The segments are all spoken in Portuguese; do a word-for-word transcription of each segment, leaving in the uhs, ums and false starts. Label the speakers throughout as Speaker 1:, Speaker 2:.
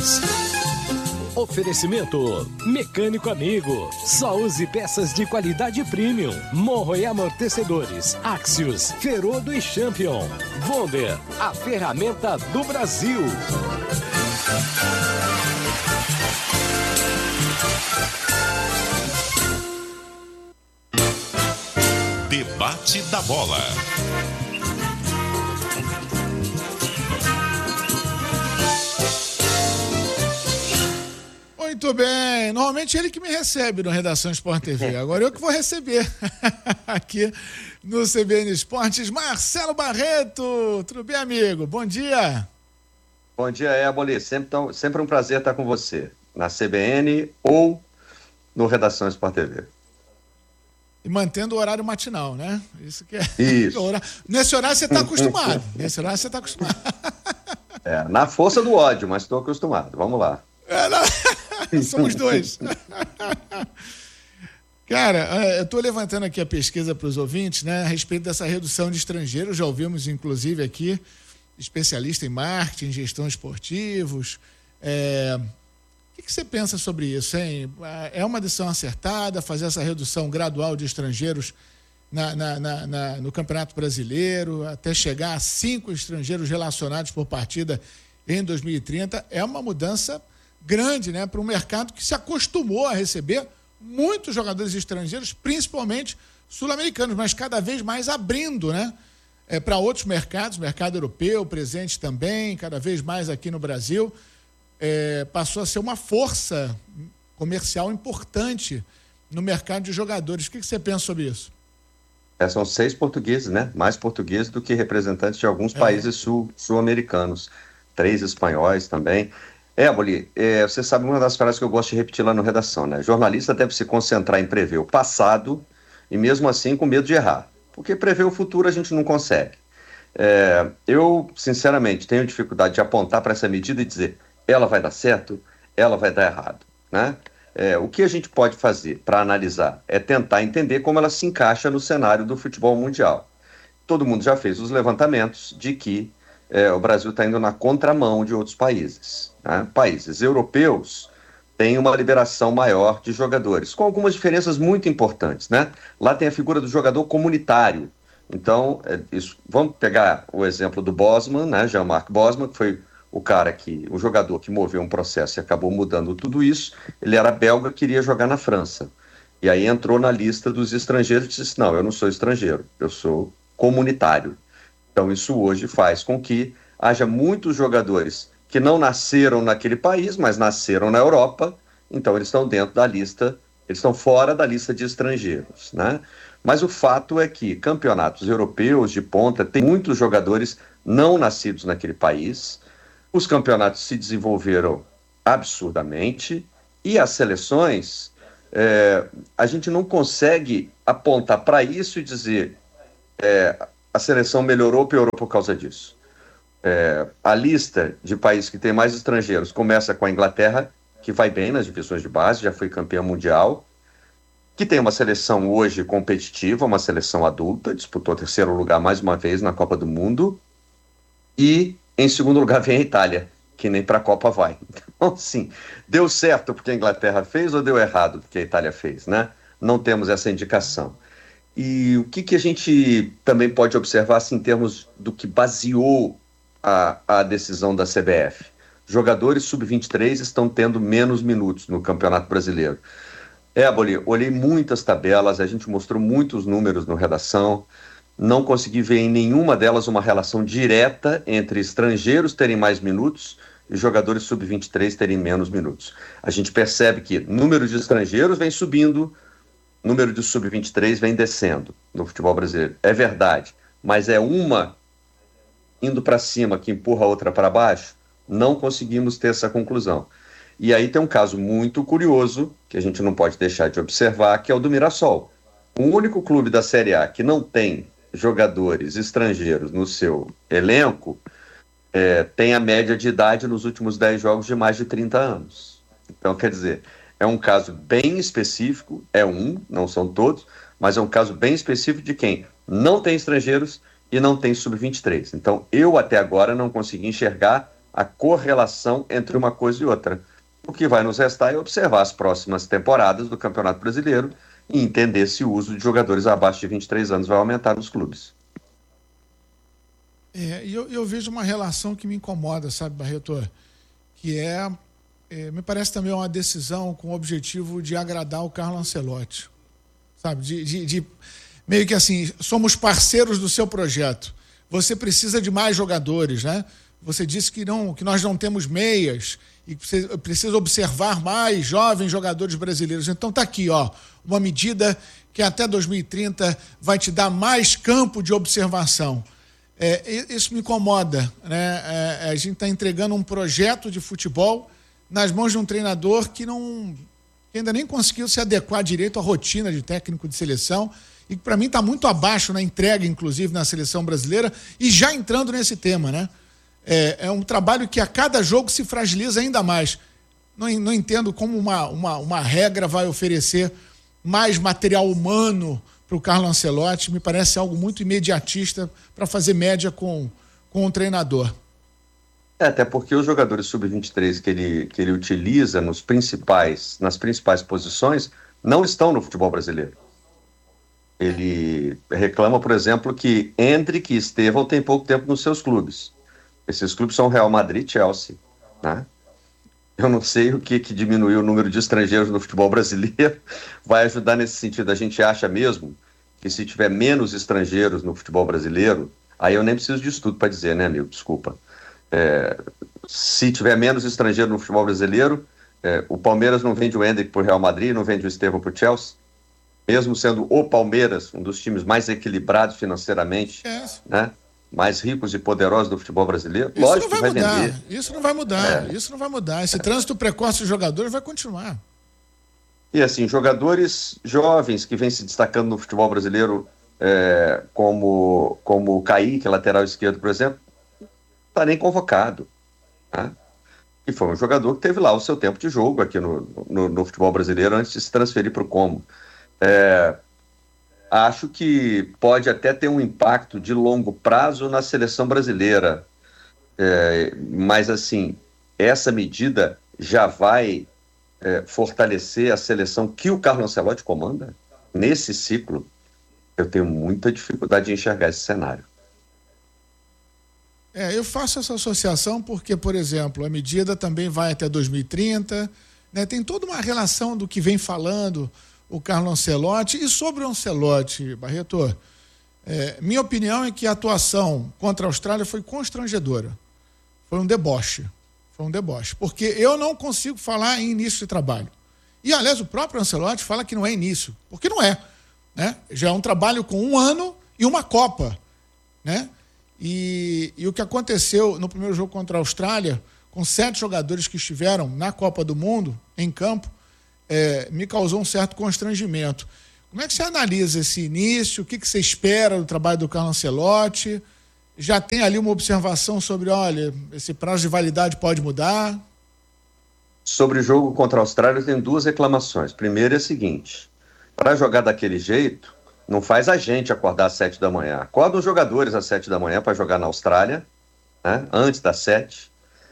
Speaker 1: Esportes. Oferecimento Mecânico Amigo. Só use peças de qualidade premium. Morro e amortecedores. Axios, Ferodo e Champion. Wonder, a ferramenta do Brasil.
Speaker 2: Debate da Bola.
Speaker 3: Muito bem, normalmente ele que me recebe no Redação Sport T V, agora eu que vou receber aqui no C B N Esportes. Marcelo Barreto, tudo bem, amigo? Bom dia.
Speaker 4: Bom dia, Éboli, sempre, tão, sempre um prazer estar com você, na C B N ou no Redação Sport T V.
Speaker 3: E mantendo o horário matinal, né? Isso que é.
Speaker 4: Isso.
Speaker 3: Nesse horário você está acostumado, nesse horário você está acostumado.
Speaker 4: É, na força do ódio, mas estou acostumado, vamos lá.
Speaker 3: É, não... Somos dois. Cara, eu estou levantando aqui a pesquisa para os ouvintes, né, a respeito dessa redução de estrangeiros. Já ouvimos, inclusive, aqui, especialista em marketing, gestão esportivos. É... O que, que você pensa sobre isso, hein? É uma decisão acertada fazer essa redução gradual de estrangeiros na, na, na, na, no Campeonato Brasileiro, até chegar a cinco estrangeiros relacionados por partida em dois mil e trinta? É uma mudança grande, né, para um mercado que se acostumou a receber muitos jogadores estrangeiros, principalmente sul-americanos, mas cada vez mais abrindo, né, é, para outros mercados, mercado europeu presente também, cada vez mais aqui no Brasil, é, passou a ser uma força comercial importante no mercado de jogadores. O que, que você pensa sobre isso?
Speaker 4: É, são seis portugueses, né, mais portugueses do que representantes de alguns é. países sul, sul-americanos, três espanhóis também. É, Boli, é, você sabe uma das frases que eu gosto de repetir lá no Redação, né? Jornalista deve se concentrar em prever o passado e mesmo assim com medo de errar, porque prever o futuro a gente não consegue. É, eu, sinceramente, tenho dificuldade de apontar para essa medida e dizer ela vai dar certo, ela vai dar errado, né? É, o que a gente pode fazer para analisar é tentar entender como ela se encaixa no cenário do futebol mundial. Todo mundo já fez os levantamentos de que é, o Brasil está indo na contramão de outros países. Né? Países europeus têm uma liberação maior de jogadores, com algumas diferenças muito importantes, né? Lá tem a figura do jogador comunitário. Então, é, isso, vamos pegar o exemplo do Bosman, né? Jean-Marc Bosman, que foi o cara que, o jogador que moveu um processo e acabou mudando tudo isso. Ele era belga, queria jogar na França. E aí entrou na lista dos estrangeiros e disse, não, eu não sou estrangeiro, eu sou comunitário. Então, isso hoje faz com que haja muitos jogadores que não nasceram naquele país, mas nasceram na Europa, então eles estão dentro da lista, eles estão fora da lista de estrangeiros, né? Mas o fato é que campeonatos europeus de ponta têm muitos jogadores não nascidos naquele país, os campeonatos se desenvolveram absurdamente e as seleções, é, a gente não consegue apontar para isso e dizer é, a seleção melhorou ou piorou por causa disso. É, a lista de países que tem mais estrangeiros começa com a Inglaterra, que vai bem nas divisões de base, já foi campeã mundial, que tem uma seleção hoje competitiva, uma seleção adulta, disputou o terceiro lugar mais uma vez na Copa do Mundo, e em segundo lugar vem a Itália, que nem para a Copa vai. Então, sim, deu certo porque a Inglaterra fez ou deu errado porque a Itália fez, né? Não temos essa indicação. E o que, que a gente também pode observar assim, em termos do que baseou a, a decisão da C B F? Jogadores sub vinte e três estão tendo menos minutos no Campeonato Brasileiro. É, Boli, olhei muitas tabelas, a gente mostrou muitos números no Redação, não consegui ver em nenhuma delas uma relação direta entre estrangeiros terem mais minutos e jogadores sub vinte e três terem menos minutos. A gente percebe que número de estrangeiros vem subindo, número de sub vinte e três vem descendo no futebol brasileiro. É verdade, mas é uma indo para cima que empurra a outra para baixo? Não conseguimos ter essa conclusão. E aí tem um caso muito curioso, que a gente não pode deixar de observar, que é o do Mirassol. O único clube da Série A que não tem jogadores estrangeiros no seu elenco é, tem a média de idade nos últimos dez jogos de mais de trinta anos. Então, quer dizer, é um caso bem específico, é um, não são todos, mas é um caso bem específico de quem não tem estrangeiros e não tem sub vinte e três. Então, eu até agora não consegui enxergar a correlação entre uma coisa e outra. O que vai nos restar é observar as próximas temporadas do Campeonato Brasileiro e entender se o uso de jogadores abaixo de vinte e três anos vai aumentar nos clubes.
Speaker 3: É, e eu, eu vejo uma relação que me incomoda, sabe, Barreto? Que é, é, me parece também uma decisão com o objetivo de agradar o Carlo Ancelotti. Sabe, de, de, de meio que assim, somos parceiros do seu projeto. Você precisa de mais jogadores, né? Você disse que, não, que nós não temos meias e precisa, precisa observar mais jovens jogadores brasileiros. Então tá aqui, ó, uma medida que até dois mil e trinta vai te dar mais campo de observação. É, isso me incomoda, né? É, a gente está entregando um projeto de futebol nas mãos de um treinador que não que ainda nem conseguiu se adequar direito à rotina de técnico de seleção e que para mim está muito abaixo na entrega, inclusive, na seleção brasileira. E já entrando nesse tema, né? É, é um trabalho que a cada jogo se fragiliza ainda mais. Não, não entendo como uma, uma, uma regra vai oferecer mais material humano para o Carlo Ancelotti. Me parece algo muito imediatista para fazer média com, com o treinador.
Speaker 4: É, até porque os jogadores sub vinte e três que ele, que ele utiliza nos principais, nas principais posições não estão no futebol brasileiro. Ele reclama, por exemplo, que Endrick e Estevão têm pouco tempo nos seus clubes. Esses clubes são Real Madrid e Chelsea, né? Eu não sei o que, que diminuiu o número de estrangeiros no futebol brasileiro vai ajudar nesse sentido. A gente acha mesmo que se tiver menos estrangeiros no futebol brasileiro, aí eu nem preciso de estudo para dizer, né, amigo? Desculpa. É, se tiver menos estrangeiro no futebol brasileiro, é, o Palmeiras não vende o Endrick para o Real Madrid, não vende o Estevão para o Chelsea, mesmo sendo o Palmeiras um dos times mais equilibrados financeiramente, é. né? Mais ricos e poderosos do futebol brasileiro.
Speaker 3: Isso
Speaker 4: Lógico
Speaker 3: não vai,
Speaker 4: que vai
Speaker 3: mudar.
Speaker 4: vender.
Speaker 3: Isso não vai mudar.
Speaker 4: É.
Speaker 3: Isso não vai mudar. Esse trânsito precoce de jogadores vai continuar.
Speaker 4: E assim, jogadores jovens que vêm se destacando no futebol brasileiro, é, como, como o Kaique, lateral esquerdo, por exemplo, não está nem convocado, né? E foi um jogador que teve lá o seu tempo de jogo aqui no, no, no futebol brasileiro antes de se transferir para o Como. É, acho que pode até ter um impacto de longo prazo na seleção brasileira, é, mas assim, essa medida já vai é, fortalecer a seleção que o Carlo Ancelotti comanda nesse ciclo. Eu tenho muita dificuldade de enxergar esse cenário.
Speaker 3: É, eu faço essa associação porque, por exemplo, a medida também vai até dois mil e trinta, né? Tem toda uma relação do que vem falando o Carlo Ancelotti. E sobre o Ancelotti, Barreto, é, minha opinião é que a atuação contra a Austrália foi constrangedora. Foi um deboche. Foi um deboche. Porque eu não consigo falar em início de trabalho. E, aliás, o próprio Ancelotti fala que não é início. Porque não é, né? Já é um trabalho com um ano e uma Copa, né? E, e o que aconteceu no primeiro jogo contra a Austrália, com sete jogadores que estiveram na Copa do Mundo, em campo, É, me causou um certo constrangimento. Como é que você analisa esse início? O que, que você espera do trabalho do Carlo Ancelotti? Já tem ali uma observação sobre, olha, esse prazo de validade pode mudar?
Speaker 4: Sobre o jogo contra a Austrália, eu tenho duas reclamações. Primeiro é a seguinte: para jogar daquele jeito, não faz a gente acordar às sete da manhã. Acorda os jogadores às sete da manhã para jogar na Austrália, né, antes das sete,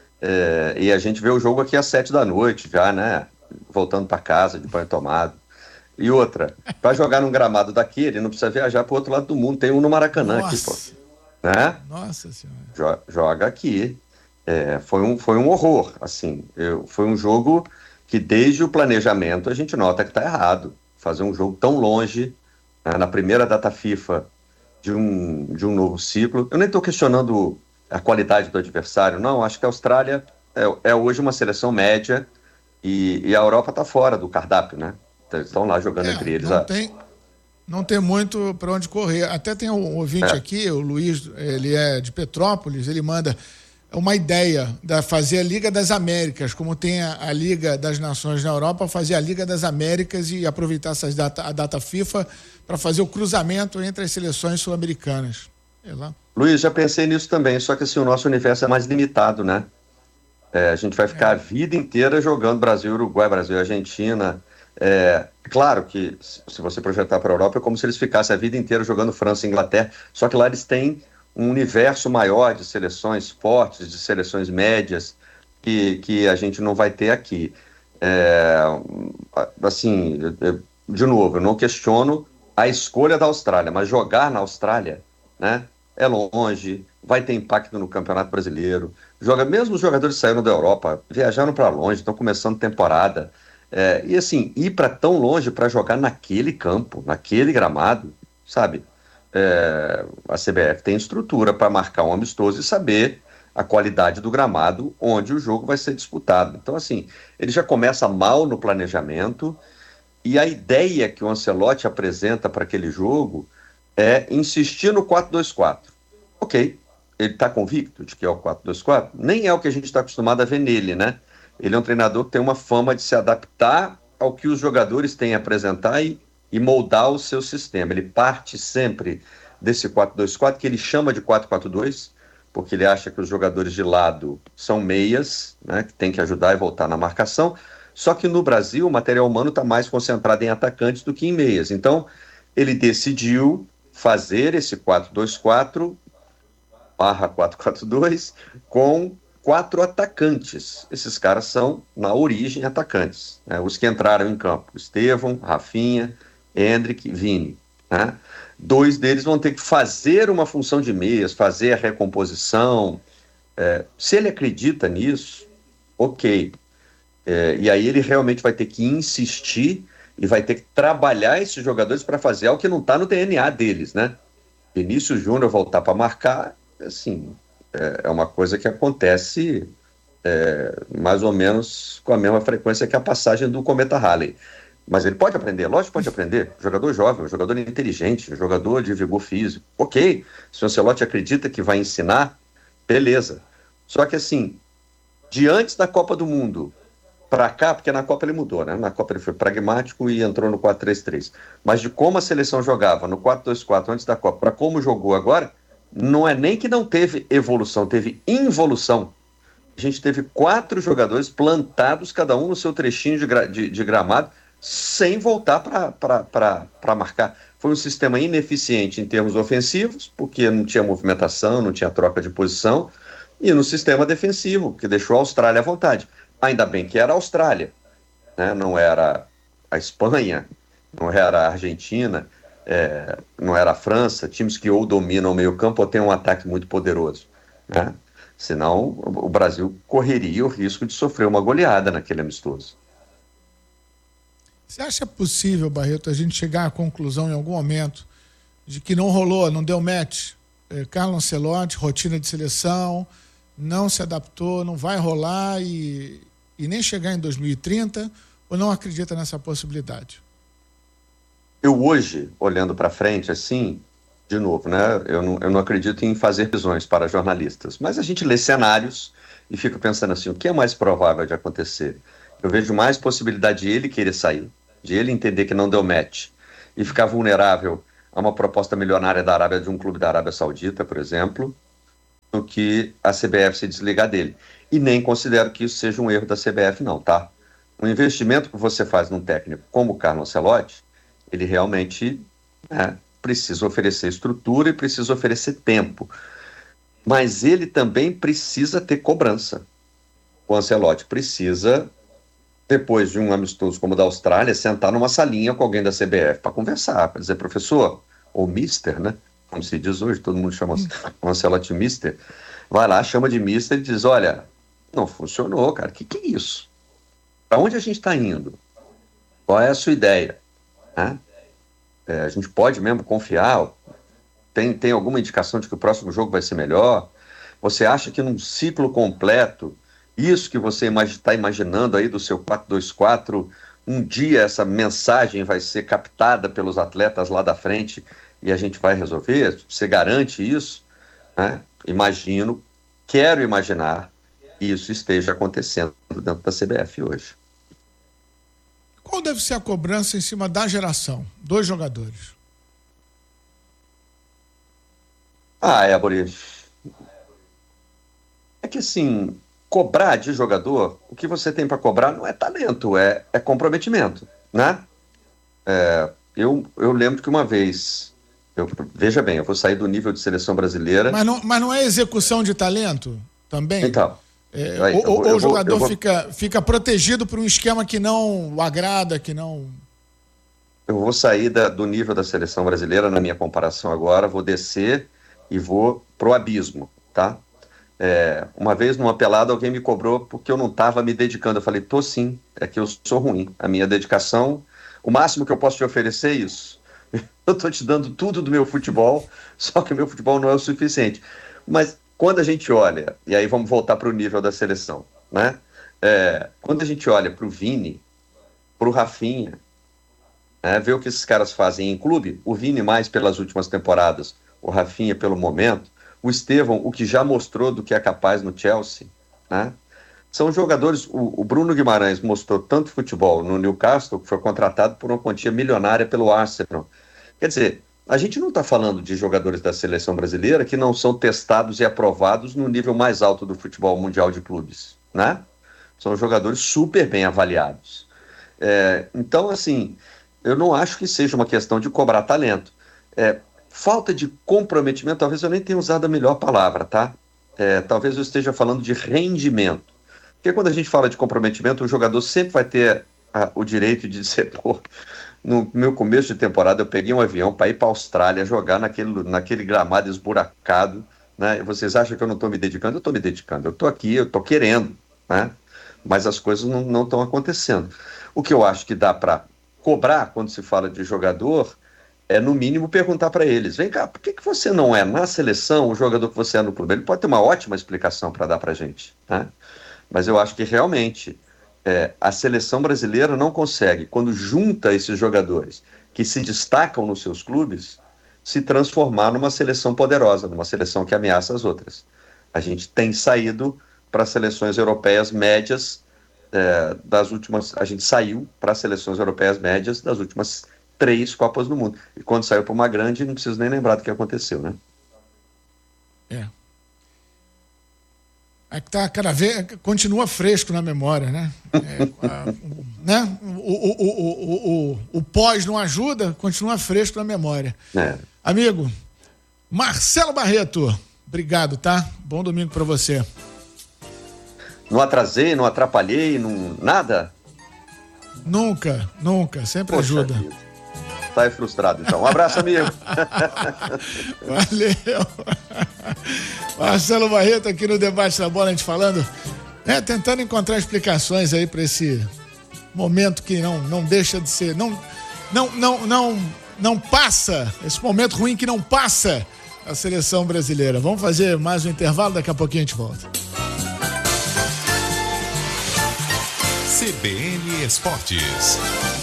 Speaker 4: é, e a gente vê o jogo aqui às sete da noite já, né? Voltando para casa, de banho tomado. E outra, para jogar num gramado daquele, não precisa viajar para o outro lado do mundo. Tem um no Maracanã. Nossa. Aqui, pô. Né?
Speaker 3: Nossa Senhora.
Speaker 4: Jo- joga aqui. É, foi, um, foi um horror. Assim, eu, foi um jogo que, desde o planejamento, a gente nota que está errado. Fazer um jogo tão longe, né, na primeira data FIFA de um, de um novo ciclo. Eu nem estou questionando a qualidade do adversário, não. Acho que a Austrália é, é hoje uma seleção média. E, e a Europa está fora do cardápio, né? Eles estão lá jogando é, entre eles.
Speaker 3: Não,
Speaker 4: a...
Speaker 3: tem, não tem muito para onde correr. Até tem um ouvinte é. aqui, o Luiz, ele é de Petrópolis, ele manda uma ideia de fazer a Liga das Américas, como tem a, a Liga das Nações na Europa, fazer a Liga das Américas e aproveitar essas data, a data FIFA para fazer o cruzamento entre as seleções sul-americanas.
Speaker 4: Luiz, já pensei nisso também, só que assim, o nosso universo é mais limitado, né? É, a gente vai ficar é. a vida inteira jogando Brasil, Uruguai, Brasil, Argentina. É, claro que se você projetar para a Europa é como se eles ficassem a vida inteira jogando França e Inglaterra, só que lá eles têm um universo maior de seleções fortes, de seleções médias, que, que a gente não vai ter aqui. É, assim, de novo, eu não questiono a escolha da Austrália, mas jogar na Austrália, né, é longe, vai ter impacto no Campeonato Brasileiro. Joga, mesmo os jogadores que saíram da Europa, viajaram para longe, estão começando temporada. É, e assim, ir para tão longe para jogar naquele campo, naquele gramado, sabe? É, a C B F tem estrutura para marcar um amistoso e saber a qualidade do gramado onde o jogo vai ser disputado. Então, assim, ele já começa mal no planejamento, e a ideia que o Ancelotti apresenta para aquele jogo é insistir no quatro dois quatro. Ok, ele está convicto de que é o quatro dois quatro? Nem é o que a gente está acostumado a ver nele, né? Ele é um treinador que tem uma fama de se adaptar ao que os jogadores têm a apresentar e, e moldar o seu sistema. Ele parte sempre desse quatro dois quatro, que ele chama de quatro quatro dois, porque ele acha que os jogadores de lado são meias, né, que tem que ajudar e voltar na marcação. Só que no Brasil o material humano está mais concentrado em atacantes do que em meias. Então ele decidiu fazer esse quatro dois quatro barra quatro quatro dois com quatro atacantes. Esses caras são, na origem, atacantes, né? Os que entraram em campo: Estevão, Rafinha, Endrick, Vini, né? Dois deles vão ter que fazer uma função de meias, fazer a recomposição. É, se ele acredita nisso, ok. É, e aí ele realmente vai ter que insistir e vai ter que trabalhar esses jogadores para fazer algo que não está no D N A deles, né? Vinícius Júnior voltar para marcar, assim, é, é uma coisa que acontece é, mais ou menos com a mesma frequência que a passagem do Cometa Halley. Mas ele pode aprender, lógico que pode aprender. Jogador jovem, jogador inteligente, jogador de vigor físico. Ok, se o Ancelotti acredita que vai ensinar, beleza. Só que assim, de antes da Copa do Mundo para cá, porque na Copa ele mudou, né? Na Copa ele foi pragmático e entrou no quatro três três. Mas de como a seleção jogava no quatro dois quatro antes da Copa para como jogou agora, não é nem que não teve evolução, teve involução. A gente teve quatro jogadores plantados, cada um no seu trechinho de, gra- de, de gramado, sem voltar para marcar. Foi um sistema ineficiente em termos ofensivos, porque não tinha movimentação, não tinha troca de posição, e no sistema defensivo, que deixou a Austrália à vontade. Ainda bem que era a Austrália, né? Não era a Espanha, não era a Argentina, é, não era a França, times que ou dominam o meio campo ou têm um ataque muito poderoso, né? Senão o Brasil correria o risco de sofrer uma goleada naquele amistoso.
Speaker 3: Você acha possível, Barreto, a gente chegar à conclusão em algum momento de que não rolou, não deu match? É, Carlo Ancelotti, rotina de seleção, não se adaptou, não vai rolar e, e nem chegar em dois mil e trinta, ou não acredita nessa possibilidade?
Speaker 4: Eu hoje, olhando para frente assim, de novo, né, eu não, eu não acredito em fazer visões para jornalistas, mas a gente lê cenários e fica pensando assim, o que é mais provável de acontecer? Eu vejo mais possibilidade de ele querer sair, de ele entender que não deu match e ficar vulnerável a uma proposta milionária da Arábia, de um clube da Arábia Saudita, por exemplo, do que a C B F se desligar dele. E nem considero que isso seja um erro da C B F, não, tá? O investimento que você faz num técnico como o Carlo Ancelotti, ele realmente, né, precisa oferecer estrutura e precisa oferecer tempo. Mas ele também precisa ter cobrança. O Ancelotti precisa, depois de um amistoso como o da Austrália, sentar numa salinha com alguém da C B F para conversar, para dizer, professor, ou mister, né? Como se diz hoje, todo mundo chama o Ancelotti mister. Vai lá, chama de mister e diz, olha, não funcionou, cara, o que, que é isso? Para onde a gente está indo? Qual é a sua ideia? Né? É, a gente pode mesmo confiar? Tem, tem alguma indicação de que o próximo jogo vai ser melhor? Você acha que num ciclo completo, isso que você está imaginando aí do seu quatro dois quatro, um dia essa mensagem vai ser captada pelos atletas lá da frente e a gente vai resolver? Você garante isso? Né? Imagino, quero imaginar que isso esteja acontecendo dentro da C B F hoje.
Speaker 3: Qual deve ser a cobrança em cima da geração? Dois jogadores.
Speaker 4: Ah, Ébori, é que assim, cobrar de jogador, o que você tem para cobrar não é talento, é, é comprometimento, né? É, eu, eu lembro que uma vez Eu, veja bem, eu vou sair do nível de seleção brasileira.
Speaker 3: Mas não, mas não é execução de talento também?
Speaker 4: Então.
Speaker 3: É,
Speaker 4: aí,
Speaker 3: ou
Speaker 4: vou,
Speaker 3: ou o jogador
Speaker 4: vou...
Speaker 3: fica, fica protegido por um esquema que não o agrada, que não...
Speaker 4: Eu vou sair da, do nível da seleção brasileira, na minha comparação agora, vou descer e vou pro abismo, tá? É, uma vez numa pelada alguém me cobrou porque eu não estava me dedicando. Eu falei, tô sim, é que eu sou ruim. A minha dedicação, o máximo que eu posso te oferecer é isso. Eu tô te dando tudo do meu futebol, só que o meu futebol não é o suficiente. Mas quando a gente olha, e aí vamos voltar para o nível da seleção, né? É, quando a gente olha para o Vini, para o Rafinha, né, ver o que esses caras fazem em clube, o Vini mais pelas últimas temporadas, o Rafinha pelo momento, o Estevão, o que já mostrou do que é capaz no Chelsea, né? São jogadores, o, o Bruno Guimarães mostrou tanto futebol no Newcastle, que foi contratado por uma quantia milionária pelo Arsenal. Quer dizer, a gente não está falando de jogadores da seleção brasileira que não são testados e aprovados no nível mais alto do futebol mundial de clubes, né? São jogadores super bem avaliados. É, então, assim, eu não acho que seja uma questão de cobrar talento. É, falta de comprometimento, talvez eu nem tenha usado a melhor palavra, tá? É, talvez eu esteja falando de rendimento. Porque quando a gente fala de comprometimento, o jogador sempre vai ter a, o direito de dizer, pô, no meu começo de temporada eu peguei um avião para ir para a Austrália jogar naquele, naquele gramado esburacado, né? E vocês acham que eu não estou me dedicando? Eu estou me dedicando, eu estou aqui, eu estou querendo, né? Mas as coisas não estão acontecendo. O que eu acho que dá para cobrar quando se fala de jogador é, no mínimo, perguntar para eles, vem cá, por que, que você não é na seleção o jogador que você é no clube? Ele pode ter uma ótima explicação para dar para a gente, né? Mas eu acho que realmente é, a seleção brasileira não consegue, quando junta esses jogadores que se destacam nos seus clubes, se transformar numa seleção poderosa, numa seleção que ameaça as outras. A gente tem saído para seleções europeias médias é, das últimas... A gente saiu para seleções europeias médias das últimas três Copas do Mundo. E quando saiu para uma grande, não preciso nem lembrar do que aconteceu, né?
Speaker 3: É. É que tá cada vez... Continua fresco na memória, né? É, a, o, né? O, o, o, o, o, o pós não ajuda, continua fresco na memória.
Speaker 4: É.
Speaker 3: Amigo, Marcelo Barreto, obrigado, tá? Bom domingo para você.
Speaker 4: Não atrasei, não atrapalhei, não... nada?
Speaker 3: Nunca, nunca, sempre
Speaker 4: Poxa
Speaker 3: ajuda.
Speaker 4: Deus. Tá aí frustrado, então. Um abraço, amigo.
Speaker 3: Valeu. Marcelo Barreto aqui no Debate da Bola, a gente falando, né, tentando encontrar explicações aí para esse momento que não, não deixa de ser, não, não, não, não, não passa, esse momento ruim que não passa a seleção brasileira. Vamos fazer mais um intervalo, daqui a pouquinho a gente volta.
Speaker 2: C B N Esportes.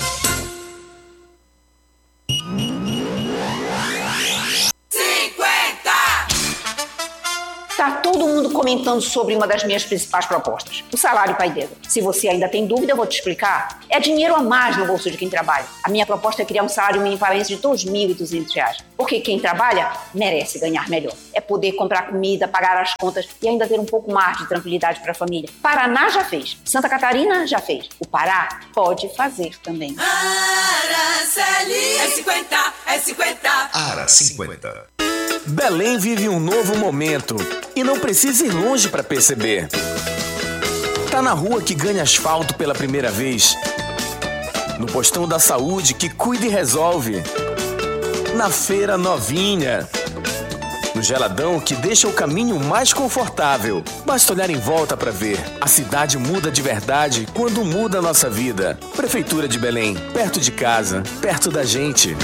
Speaker 5: Tá todo mundo comentando sobre uma das minhas principais propostas, o salário pai dele. Se você ainda tem dúvida, eu vou te explicar. É dinheiro a mais no bolso de quem trabalha. A minha proposta é criar um salário mínimo paraense de dois mil e duzentos reais. Porque quem trabalha merece ganhar melhor. É poder comprar comida, pagar as contas e ainda ter um pouco mais de tranquilidade para a família. Paraná já fez. Santa Catarina já fez. O Pará pode fazer também.
Speaker 6: Araceli é cinquenta, é cinquenta.
Speaker 2: Ara cinquenta.
Speaker 7: Belém vive um novo momento e não precisa ir longe para perceber. Tá na rua que ganha asfalto pela primeira vez, no postão da saúde que cuida e resolve, na feira novinha, no geladão que deixa o caminho mais confortável. Basta olhar em volta para ver. A cidade muda de verdade quando muda a nossa vida. Prefeitura de Belém, perto de casa, perto da gente.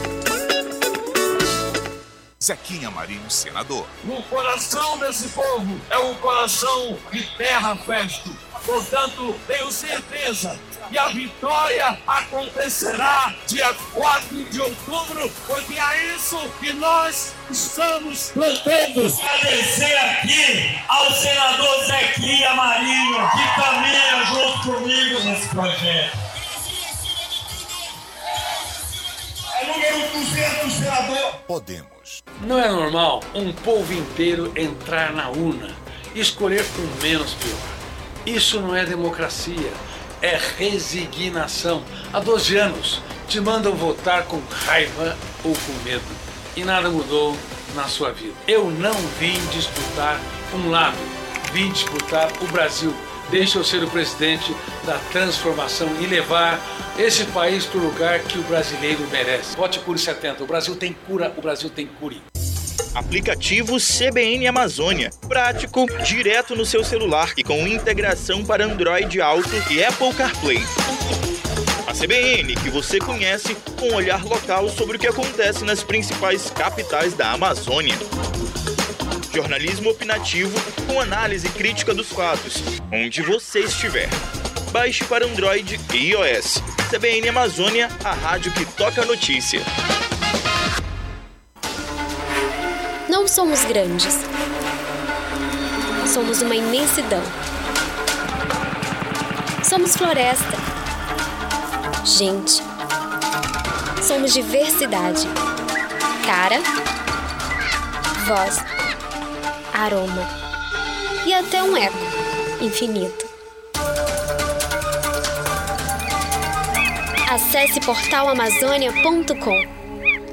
Speaker 2: Zequinha Marinho, senador.
Speaker 8: No coração desse povo é um coração de terra festo. Portanto, tenho certeza que a vitória acontecerá dia quatro de outubro, porque é isso que nós estamos plantando. Agradecer aqui ao senador Zequinha Marinho, que caminha junto comigo nesse projeto. É número duzentos, senador.
Speaker 2: Podemos.
Speaker 9: Não é normal um povo inteiro entrar na urna e escolher o menos pior. Isso não é democracia, é resignação. Há doze anos te mandam votar com raiva ou com medo. e nada mudou na sua vida. Eu não vim disputar um lado, vim disputar o Brasil. Deixa eu ser o presidente da transformação e levar esse país para o lugar que o brasileiro merece. Vote Cure setenta. O Brasil tem cura, o Brasil tem cure.
Speaker 10: Aplicativo C B N Amazônia. Prático, direto no seu celular e com integração para Android Auto e Apple CarPlay. A C B N, que você conhece, com um olhar local sobre o que acontece nas principais capitais da Amazônia. Jornalismo opinativo com análise crítica dos fatos, onde você estiver. Baixe para Android e iOS. C B N Amazônia, a rádio que toca a notícia.
Speaker 11: Não somos grandes. Somos uma imensidão. Somos floresta. Gente. Somos diversidade. Cara. Voz. Aroma. E até um eco infinito. Acesse portal amazônia ponto com.